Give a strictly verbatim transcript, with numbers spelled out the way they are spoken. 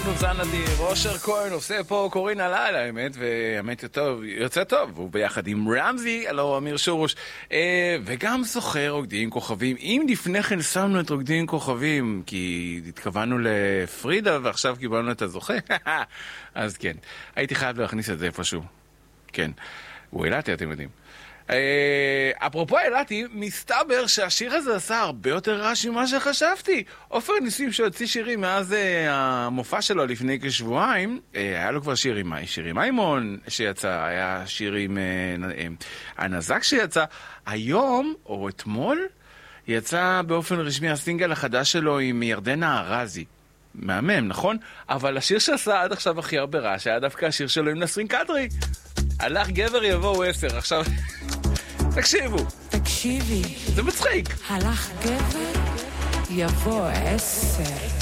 אנחנו זן אדיר, אושר כהן עושה פה קורין הלילה, האמת, והאמת טוב, יוצא טוב, הוא ביחד עם רמזי, הלו אמיר שורוש, אה, וגם זוכר רוקדים כוכבים. אם לפני כן שמנו את רוקדים כוכבים, כי התכוונו לפרידה ועכשיו קיבלנו את הזוכה, אז כן, הייתי חייב להכניס את זה איפשהו. כן, הוא אילתי, אתם יודעים. אפרופו אילתי, מסתבר שהשיר הזה עשה הרבה יותר רעש ממה שחשבתי. עופר ניסים שהוציא שירים מאז המופע שלו לפני כשבועיים, היה לו כבר שיר עם שיר עם איימון שיצא, היה שיר עם הנזק שיצא. היום או אתמול יצא באופן רשמי הסינגל החדש שלו עם ירדנה ארזי. מהמם, נכון? אבל השיר שעשה עד עכשיו הכי הרבה רעש היה דווקא השיר שלו עם נסרין קדרי. הלך גבר יבואו עשר. עכשיו תקשיבו, תקשיבי, זה מצחיק. הלך גבר יבוא עשר.